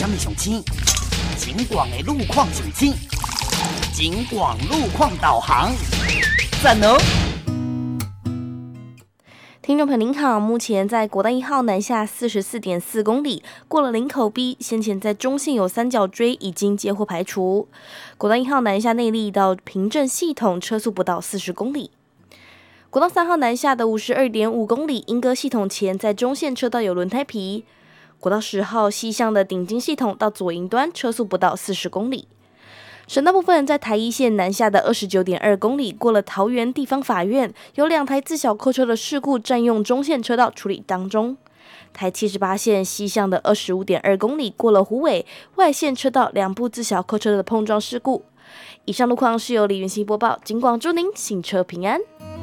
么上青？景广的路况上青，景广路况导航，赞哦！ 听众朋友您好，目前在国道1号南下44.4公里，过了林口 B， 先前在中线有三角锥已经接获排除。国道1号南下内坜到平镇系统车速不到40公里。国道3号南下的52.5公里，莺歌系统前在中线车道有轮胎皮。国道10号西向的顶金系统到左营端车速不到40公里。省道部分，在台一线南下的29.2公里，过了桃园地方法院，有2台自小客车的事故占用中线车道处理当中。台78线西向的25.2公里，过了虎尾外线车道2部自小客车的碰撞事故。以上路况是由李云熙播报，警广祝您行车平安。